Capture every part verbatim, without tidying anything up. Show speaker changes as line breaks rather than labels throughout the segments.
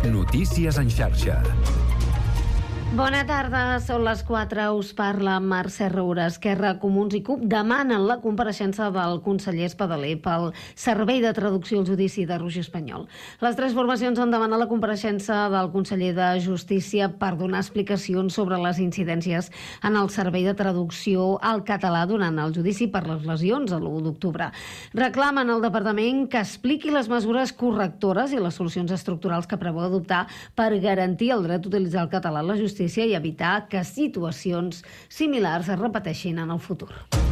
Notícies en xarxa.
Bona tarda, són les quatre, us parla Mercè Roura. Esquerra, Comuns i CUP demanen la compareixença del conseller Espadaler pel servei de traducció al judici de Rússia Espanyol. Les tres formacions han demanat la compareixença del conseller de Justícia per donar explicacions sobre les incidències en el servei de traducció al català durant el judici per les lesions a l'u d'octubre. Reclamen al departament que expliqui les mesures correctores i les solucions estructurals que preveu adoptar per garantir el dret d'utilitzar el català a la justícia i evitar que situacions similars es repeteixin en el futur.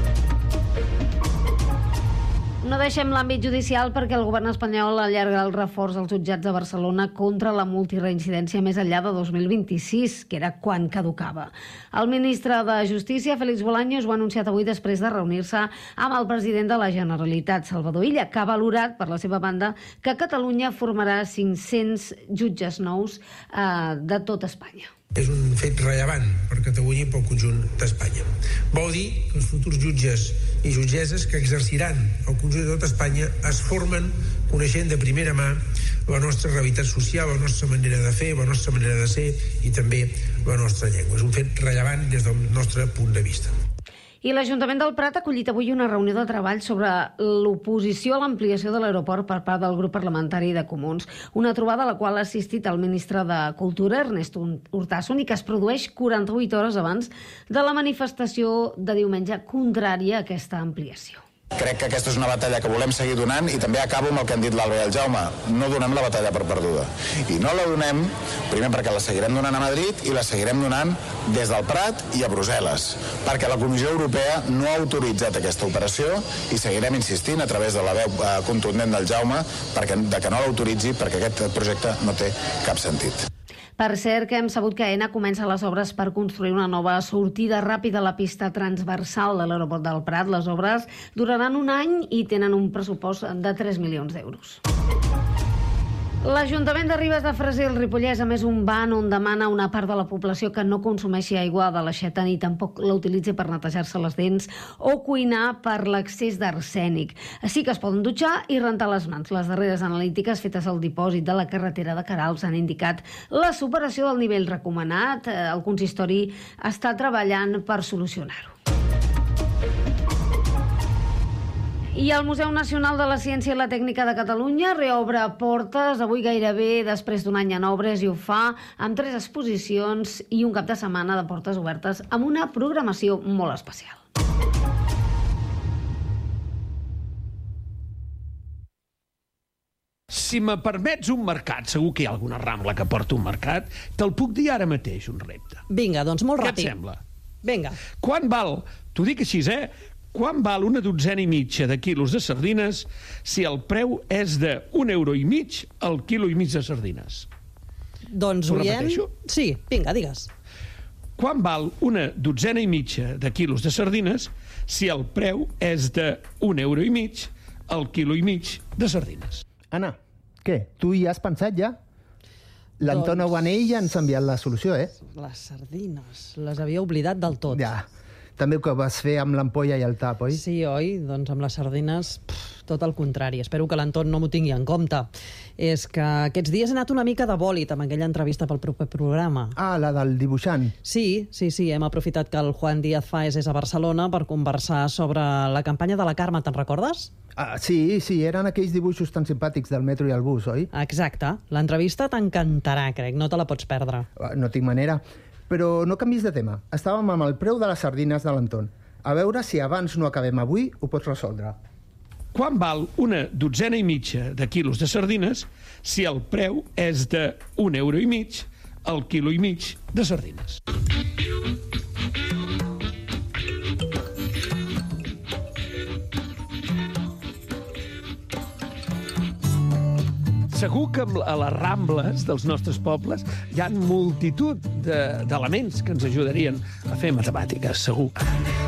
No deixem l'àmbit judicial perquè el govern espanyol allarga el reforç als jutjats de Barcelona contra la multireincidència més enllà de dos mil vint-i-sis, que era quan caducava. El ministre de Justícia, Félix Bolaños, ho ha anunciat avui després de reunir-se amb el president de la Generalitat, Salvador Illa, que ha valorat, per la seva banda, que Catalunya formarà cinc-cents jutges nous eh, de tot Espanya.
És un fet rellevant per Catalunya i pel conjunt d'Espanya. Vol dir que els futurs jutges i jutgesses que exerciran el conjunt de tot Espanya es formen coneixent de primera mà la nostra realitat social, la nostra manera de fer, la nostra manera de ser i també la nostra llengua. És un fet rellevant des del nostre punt de vista.
I l'Ajuntament del Prat ha acollit avui una reunió de treball sobre l'oposició a l'ampliació de l'aeroport per part del grup parlamentari de Comuns. Una trobada a la qual ha assistit el ministre de Cultura, Ernest Urtasun, i que es produeix quaranta-vuit hores abans de la manifestació de diumenge contrària a aquesta ampliació.
Crec que aquesta és una batalla que volem seguir donant i també acabo amb el que han dit l'Alba i el Jaume. No donem la batalla per perduda. I no la donem, primer perquè la seguirem donant a Madrid i la seguirem donant des del Prat i a Brussel·les, perquè la Comissió Europea no ha autoritzat aquesta operació i seguirem insistint a través de la veu contundent del Jaume perquè, de que no l'autoritzi perquè aquest projecte no té cap sentit.
Per cert, que hem sabut que AENA comença les obres per construir una nova sortida ràpida a la pista transversal de l'aeroport del Prat. Les obres duraran un any i tenen un pressupost de tres milions d'euros. L'Ajuntament de Ribes de Freser, el Ripollès, a més un ban on demana a una part de la població que no consumeixi aigua de l'aixeta ni tampoc la utilitzi per netejar-se les dents o cuinar per l'excés d'arsènic. Així que es poden dutxar i rentar les mans. Les darreres analítiques fetes al dipòsit de la carretera de Queralbs han indicat la superació del nivell recomanat. El consistori està treballant per solucionar-ho. I el Museu Nacional de la Ciència i la Tècnica de Catalunya reobre portes avui gairebé després d'un any en obres i ho fa amb tres exposicions i un cap de setmana de portes obertes amb una programació molt especial.
Si me permets un mercat, segur que hi ha alguna rambla que porta un mercat, te'l puc dir ara mateix, un repte.
Vinga, doncs molt ràpid.
Què et sembla?
Vinga.
Quan val, t'ho dic així, eh? Quan val una dotzena i mitja de quilos de sardines si el preu és de un euro i mig al quilo i mig de sardines?
Doncs
ho
oient...
repeteixo?
Sí, vinga, digues.
Quan val una dotzena i mitja de quilos de sardines si el preu és de un euro i mig al quilo i mig de sardines?
Anna, què? Tu hi has pensat ja? L'Anton doncs... Obanell ja ens ha enviat la solució, eh?
Les sardines, les havia oblidat del tot.
Ja. També el que vas fer amb l'ampolla i el tap, oi?
Sí, oi? Doncs amb les sardines, pff, tot el contrari. Espero que l'Anton no m'ho tingui en compte. És que aquests dies he anat una mica de bòlit amb aquella entrevista pel proper programa.
Ah, la del dibuixant.
Sí, sí, sí. Hem aprofitat que el Juan Díaz Fáez és a Barcelona per conversar sobre la campanya de la Carme, te'n recordes?
Ah, sí, sí, eren aquells dibuixos tan simpàtics del metro i el bus, oi?
Exacte. L'entrevista t'encantarà, crec. No te la pots perdre.
No tinc manera. Però no canvis de tema. Estàvem amb el preu de les sardines de l'Anton. A veure si abans no acabem avui ho pots resoldre.
Quan val una dotzena i mitja de quilos de sardines si el preu és de un euro i mig al quilo i mig de sardines? Segur que a les rambles dels nostres pobles hi ha multitud d'elements que ens ajudarien a fer matemàtiques, segur.